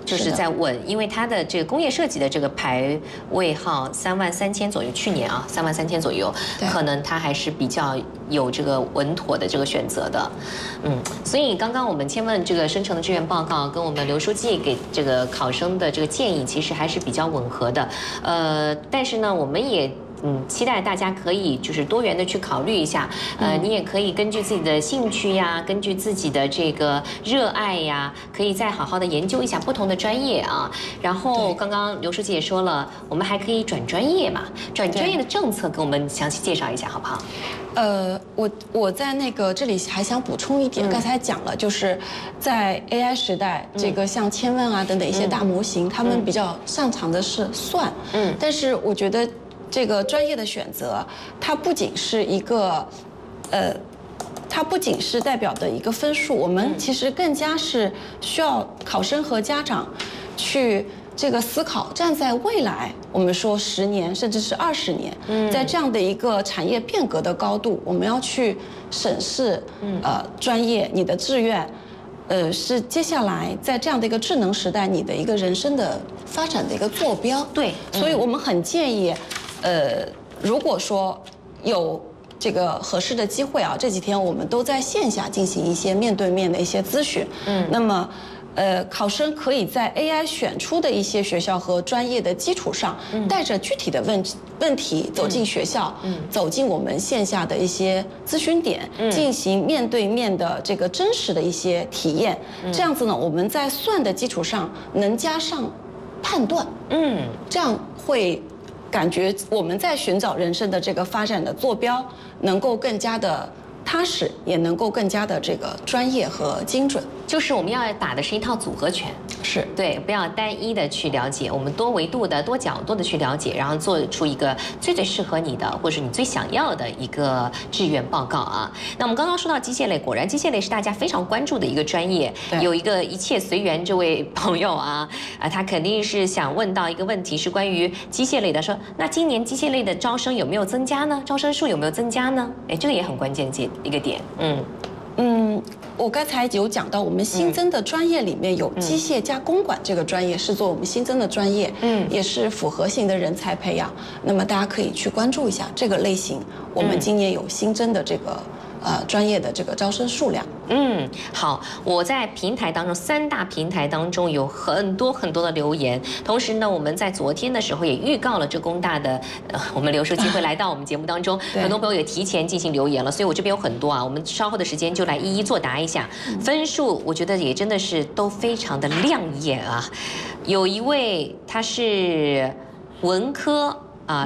就是在稳，因为它的这个工业设计的这个排位号33000左右，去年啊33000左右，可能它还是比较有这个稳妥的这个选择的。所以刚刚我们签问这个生成的志愿报告，跟我们刘书记给这个考生的这个建议，其实还是比较吻合的。但是呢，我们也期待大家可以就是多元的去考虑一下，你也可以根据自己的兴趣呀，根据自己的这个热爱呀，可以再好好的研究一下不同的专业啊。然后刚刚刘书记也说了，我们还可以转专业嘛，转专业的政策给我们详细介绍一下好不好？ 我在这里还想补充一点，刚才讲了，就是在 AI 时代，这个像千问啊等等一些大模型，他们比较擅长的是算，但是我觉得这个专业的选择，它不仅是一个，它不仅是代表的一个分数，我们其实更加是需要考生和家长去这个思考，站在未来，我们说10年甚至是20年，在这样的一个产业变革的高度，我们要去审视，专业你的志愿，是接下来在这样的一个智能时代，你的一个人生的发展的一个坐标。 对， 所以我们很建议，如果说有这个合适的机会啊，这几天我们都在线下进行一些面对面的一些咨询，那么。考生可以在 AI 选出的一些学校和专业的基础上，带着具体的问题走进学校，走进我们线下的一些咨询点，进行面对面的这个真实的一些体验。这样子呢，我们在算的基础上能加上判断，这样会感觉我们在寻找人生的这个发展的坐标，能够更加的踏实，也能够更加的这个专业和精准。 就是我们要打的是一套组合拳， 是对，不要单一的去了解，我们多维度的、多角度的去了解，然后做出一个最适合你的，或者你最想要的一个志愿报告啊。那我们刚刚说到机械类，果然机械类是大家非常关注的一个专业。有一个一切随缘这位朋友啊，他肯定是想问到一个问题，是关于机械类的，说那今年机械类的招生有没有增加呢？招生数有没有增加呢？哎，这个也很关键的一个点。 我刚才有讲到，我们新增的专业里面有机械加工管这个专业是做我们新增的专业，也是复合型的人才培养。那么大家可以去关注一下这个类型，我们今年有新增的这个专业的这个招生数量。 好，我在平台当中3大平台当中有很多的留言，同时呢，我们在昨天的时候也预告了这工大的我们刘书记会来到我们节目当中，很多朋友也提前进行留言了，所以我这边有很多啊，我们稍后的时间就来一一作答一下。分数我觉得也真的是都非常的亮眼啊，有一位他是文科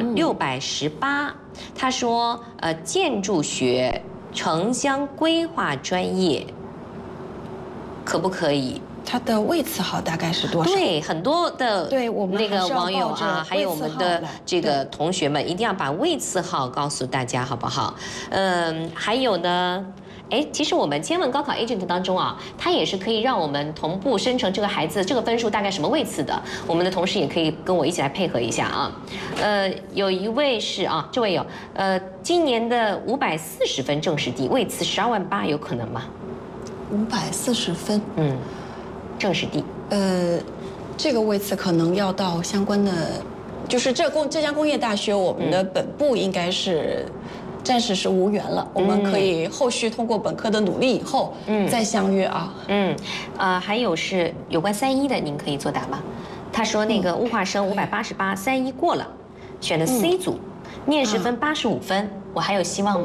618，他说建筑学城乡规划专业可不可以？ 它的位次号大概是多少？ 对，很多的我们那个网友啊，还有我们的这个同学们，一定要把位次号告诉大家，好不好？还有呢。其实我们千问高考 agent 当中啊，它也是可以让我们同步生成这个孩子这个分数大概什么位次的。我们的同事也可以跟我一起来配合一下啊。有一位是啊，这位有今年的540分正式第，位次12.8万，有可能吗 ？540分， 正式第。 这个位次可能要到相关的，就是这家工业大学，我们的本部应该是。暂时是无缘了，我们可以后续通过本科的努力以后，再相约啊。 还有是有关3·1的，您可以作答吗？他说那个物化生588，3·1过了，选的 C 组，面试分85分，我还有希望吗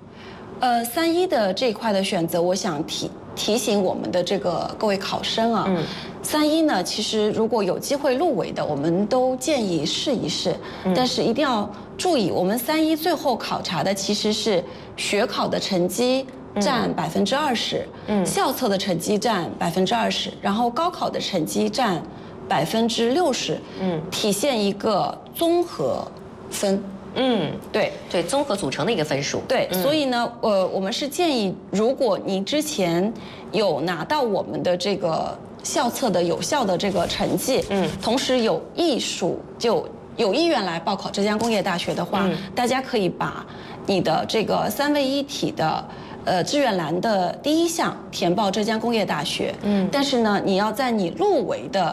？3·1的这一块的选择，我想提醒我们的这个各位考生啊，3·1呢，其实如果有机会入围的，我们都建议试一试，但是一定要注意，我们3·1最后考察的其实是学考的成绩占20%，校测的成绩占20%，然后高考的成绩占60%，体现一个综合分。对， 综合组成的一个分数。 对，所以呢，我们是建议，如果你之前有拿到我们的这个校测的有效的这个成绩，同时有意愿来报考浙江工业大学的话，大家可以把你的这个3位一体的志愿栏的第1项填报浙江工业大学，但是呢，你要在你入围的